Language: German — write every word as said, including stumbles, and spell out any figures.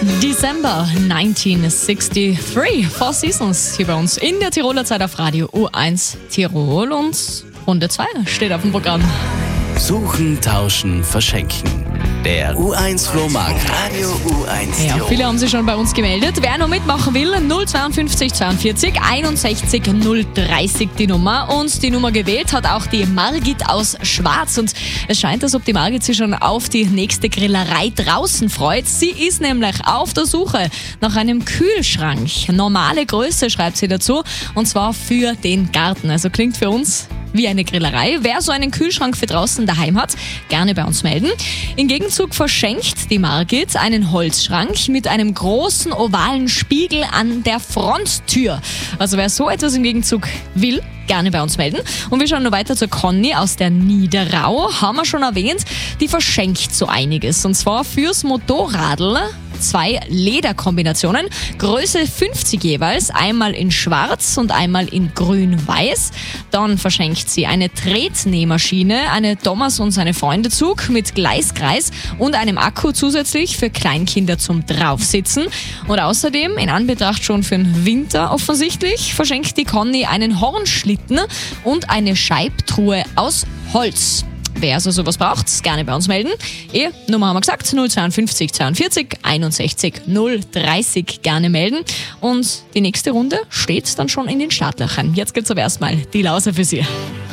December neunzehnhundertdreißig, Four Seasons hier bei uns in der Tiroler Zeit auf Radio U eins Tirol und Runde zwei steht auf dem Programm. Suchen, tauschen, verschenken. Der U eins Flohmarkt. Radio U eins Ja, Tirol. viele haben sich schon bei uns gemeldet. Wer noch mitmachen will, null zweiundfünfzig zweiundvierzig einundsechzig null dreißig die Nummer. Und die Nummer gewählt hat auch die Margit aus Schwarz. Und es scheint, als ob die Margit sich schon auf die nächste Grillerei draußen freut. Sie ist nämlich auf der Suche nach einem Kühlschrank. Normale Größe schreibt sie dazu. Und zwar für den Garten. Also klingt für uns wie eine Grillerei. Wer so einen Kühlschrank für draußen daheim hat, gerne bei uns melden. Im Gegenzug verschenkt die Margit einen Holzschrank mit einem großen ovalen Spiegel an der Fronttür. Also wer so etwas im Gegenzug will, gerne bei uns melden. Und wir schauen noch weiter zur Conny aus der Niederau. Haben wir schon erwähnt, die verschenkt so einiges. Und zwar fürs Motorradl zwei Lederkombinationen, Größe fünfzig jeweils, einmal in schwarz und einmal in grün-weiß. Dann verschenkt sie eine Tretnähmaschine, eine Thomas und seine Freunde Zug mit Gleiskreis und einem Akku zusätzlich für Kleinkinder zum Draufsitzen. Und außerdem, in Anbetracht schon für den Winter offensichtlich, verschenkt die Conny einen Hornschlitten und eine Scheibtruhe aus Holz. Wer also sowas braucht, gerne bei uns melden. Ihr Nummer haben wir gesagt, null zweiundfünfzig zweiundvierzig einundsechzig null dreißig gerne melden. Und die nächste Runde steht dann schon in den Startlöchern. Jetzt geht's aber erstmal die Lauser für Sie.